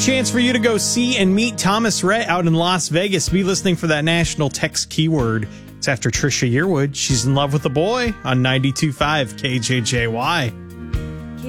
Chance for you to go see and meet Thomas Rhett out in Las Vegas. Be listening for that national text keyword. It's after Trisha Yearwood. She's in love with a boy on 92.5 KJJY.